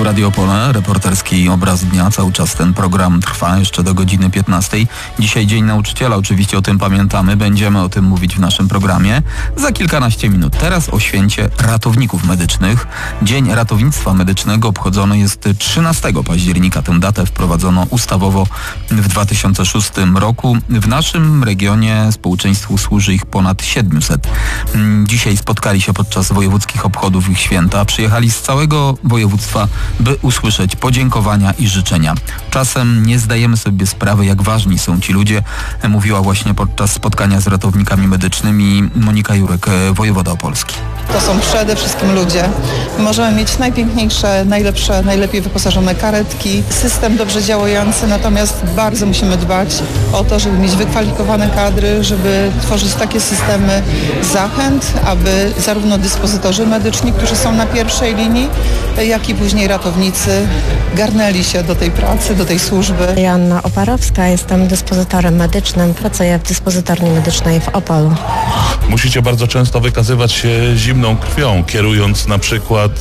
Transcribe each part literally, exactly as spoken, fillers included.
Tu Radio Opole, reporterski obraz dnia. Cały czas ten program trwa jeszcze do godziny piętnastej. Dzisiaj Dzień Nauczyciela, oczywiście o tym pamiętamy. Będziemy o tym mówić w naszym programie za kilkanaście minut. Teraz o święcie ratowników medycznych. Dzień Ratownictwa Medycznego obchodzony jest trzynastego października. Tę datę wprowadzono ustawowo w dwa tysiące szóstym roku. W naszym regionie społeczeństwu służy ich ponad siedemset. Dzisiaj spotkali się podczas wojewódzkich obchodów ich święta. Przyjechali z całego województwa, by usłyszeć podziękowania i życzenia. Czasem nie zdajemy sobie sprawy, jak ważni są ci ludzie, mówiła właśnie podczas spotkania z ratownikami medycznymi Monika Jurek, wojewoda opolski. To są przede wszystkim ludzie. Możemy mieć najpiękniejsze, najlepsze, najlepiej wyposażone karetki, system dobrze działający, natomiast bardzo musimy dbać o to, żeby mieć wykwalifikowane kadry, żeby tworzyć takie systemy zachęt, aby zarówno dyspozytorzy medyczni, którzy są na pierwszej linii, jak i później ratownicy garnęli się do tej pracy, do tej służby. Joanna Oparowska, jestem dyspozytorem medycznym, pracuję w dyspozytorni medycznej w Opolu. Musicie bardzo często wykazywać się zimną krwią, kierując na przykład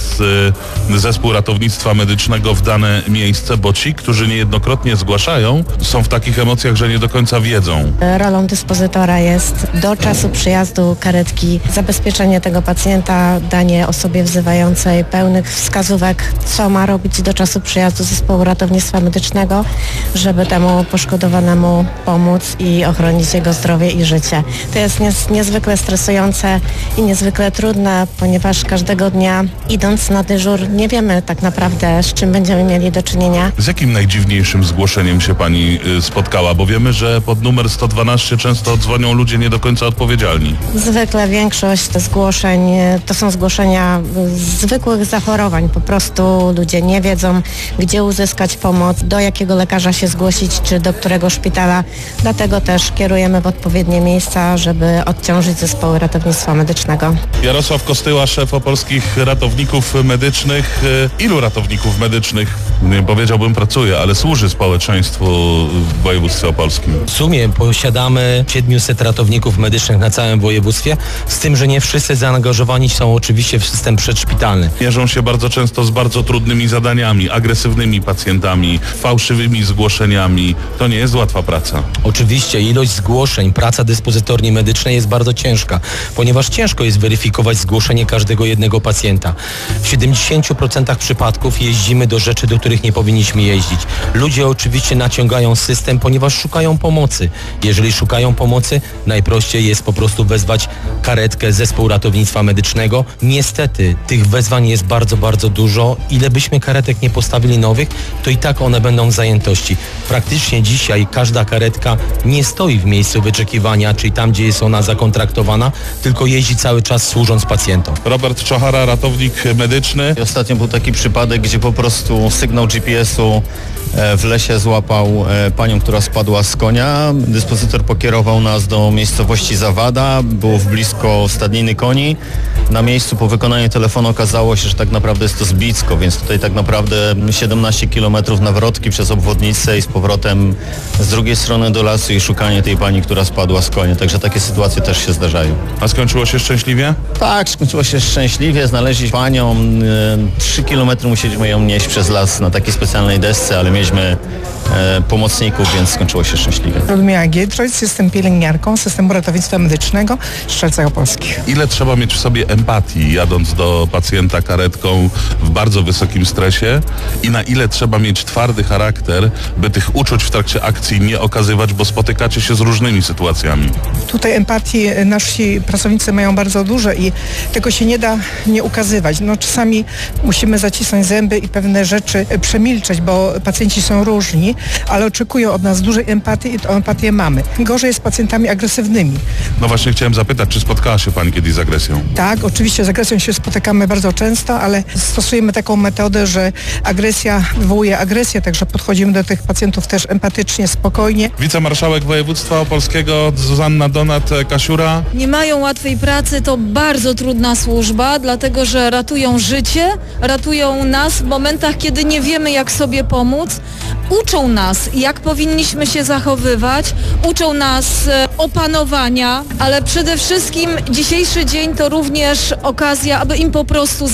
y, zespół ratownictwa medycznego w dane miejsce, bo ci, którzy niejednokrotnie zgłaszają, są w takich emocjach, że nie do końca wiedzą. Rolą dyspozytora jest do czasu przyjazdu karetki zabezpieczenie tego pacjenta, danie osobie wzywającej pełnych wskazówek, co ma robić do czasu przyjazdu zespołu ratownictwa medycznego, żeby temu poszkodowanemu pomóc i ochronić jego zdrowie i życie. To jest nies- niezwykle stresujące i niezwykle trudne, ponieważ każdego dnia idąc na dyżur nie wiemy tak naprawdę, z czym będziemy mieli do czynienia. Z jakim najdziwniejszym zgłoszeniem się pani y, spotkała? Bo wiemy, że pod numer sto dwanaście często dzwonią ludzie nie do końca odpowiedzialni. Zwykle większość zgłoszeń to są zgłoszenia zwykłych zachorowań. Po prostu ludzie nie wiedzą, gdzie uzyskać pomoc, do jakiego lekarza się zgłosić, czy do którego szpitala. Dlatego też kierujemy w odpowiednie miejsca, żeby odciążyć zespoły ratownictwa medycznego. Jarosław Kostyła, szef opolskich ratowników medycznych. Ilu ratowników medycznych, nie powiedziałbym pracuje, ale służy społeczeństwu w województwie opolskim? W sumie posiadamy siedemset ratowników medycznych na całym województwie, z tym, że nie wszyscy zaangażowani są oczywiście w system przedszpitalny. Mierzą się bardzo często z bardzo trudnymi zadaniami, agresywnymi pacjentami, fałszywymi zgłoszeniami. To nie jest łatwa praca. Oczywiście ilość zgłoszeń, praca dyspozytorni medycznej jest bardzo ciężka, ponieważ ciężko jest weryfikować zgłoszenie każdego jednego pacjenta. W siedemdziesięciu procentach przypadków jeździmy do rzeczy, do których nie powinniśmy jeździć. Ludzie oczywiście naciągają system, ponieważ szukają pomocy. Jeżeli szukają pomocy, najprościej jest po prostu wezwać karetkę, zespół ratownictwa medycznego. Niestety tych wezwań jest bardzo, bardzo dużo. Ile byśmy karetek nie postawili nowych, to i tak one będą w zajętości. Praktycznie dzisiaj każda karetka nie stoi w miejscu wyczekiwania, czyli tam, gdzie jest ona zakontraktowana, tylko jeździ cały czas służąc pacjentom. Robert Czochara, ratownik medyczny. Ostatnio był taki przypadek, gdzie po prostu sygnał G P S u w lesie złapał panią, która spadła z konia. Dyspozytor pokierował nas do miejscowości Zawada, było w blisko stadniny koni. Na miejscu po wykonaniu telefonu okazało się, że tak naprawdę jest to Zbicko, więc tutaj tak naprawdę siedemnaście kilometrów nawrotki przez obwodnicę i z powrotem z drugiej strony do lasu i szukanie tej pani, która spadła z konia. Także takie sytuacje też się zdarzają. A skończyło się szczęśliwie? Tak, skończyło się szczęśliwie. Znaleźliśmy panią. Trzy kilometry musieliśmy ją nieść przez las na takiej specjalnej desce, ale mieliśmy e, pomocników, więc skończyło się szczęśliwie. Ludmila Giedroyc, jestem pielęgniarką systemu ratownictwa medycznego w Strzelcach Opolskich. Ile trzeba mieć w sobie empatii, jadąc do pacjenta karetką w bardzo wysokim stresie, i na ile trzeba mieć twardy charakter, by tych uczuć w trakcie akcji nie okazywać, bo spotykacie się z różnymi sytuacjami? Tutaj empatii nasi pracownicy mają bardzo dużo i tego się nie da nie ukazywać. No, czasami musimy zacisnąć zęby i pewne rzeczy przemilczeć, bo pacjenci są różni, ale oczekują od nas dużej empatii i tę empatię mamy. Gorzej jest z pacjentami agresywnymi. No właśnie chciałem zapytać, czy spotkała się pani kiedyś z agresją? Tak, oczywiście z agresją się spotykamy bardzo często, ale stosujemy taką metodę, że agresja wywołuje agresję, także podchodzimy do tych pacjentów też empatycznie, spokojnie. Wicemarszałek województwa opolskiego Zuzanna Donat-Kasiura. Nie mają łatwej pracy, to bardzo trudna służba, dlatego że ratują życie, ratują nas w momentach, kiedy nie wiemy, jak sobie pomóc. Uczą nas, jak powinniśmy się zachowywać, uczą nas opanowania, ale przede wszystkim dzisiejszy dzień to również okazja, aby im po prostu za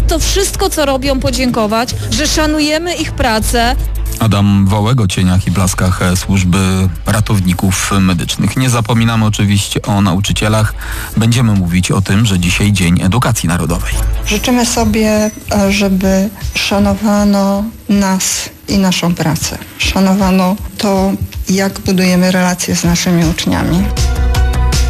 to wszystko, co robią, podziękować, że szanujemy ich pracę. Adam Wałek o cieniach i blaskach służby ratowników medycznych. Nie zapominamy oczywiście o nauczycielach. Będziemy mówić o tym, że dzisiaj Dzień Edukacji Narodowej. Życzymy sobie, żeby szanowano nas i naszą pracę. Szanowano to, jak budujemy relacje z naszymi uczniami.